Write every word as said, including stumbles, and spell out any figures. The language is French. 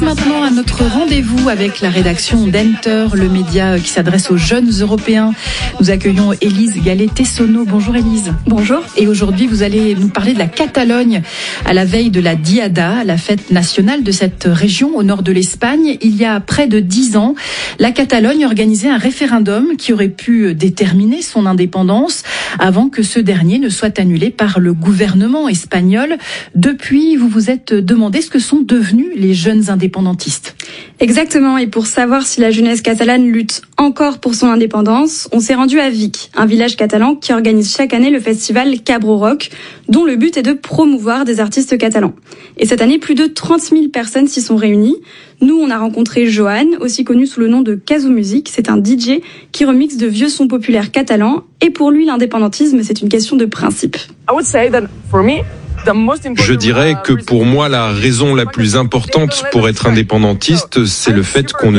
maintenant à notre rendez-vous avec la rédaction d'Enter, le média qui s'adresse aux jeunes Européens. Nous accueillons Élise Gallet-Tessonneau. Bonjour Élise. Bonjour. Et aujourd'hui, vous allez nous parler de la Catalogne à la veille de la Diada, la fête nationale de cette région au nord de l'Espagne. Il y a près de dix ans, la Catalogne organisait un référendum qui aurait pu déterminer son indépendance avant que ce dernier ne soit annulé par le gouvernement espagnol. Depuis, vous vous êtes demandé ce que sont devenus les jeunes indépendantistes. Exactement, et pour savoir si la jeunesse catalane lutte encore pour son indépendance, on s'est rendu à Vic, un village catalan qui organise chaque année le festival Cabro Rock, dont le but est de promouvoir des artistes catalans. Et cette année, plus de trente mille personnes s'y sont réunies. Nous, on a rencontré Johan, aussi connu sous le nom de Kazoo Music. C'est un D J qui remixe de vieux sons populaires catalans. Et pour lui, l'indépendantisme, c'est une question de principe. Je dirais que pour moi, la raison la plus importante pour être indépendantiste, c'est le fait qu'on ne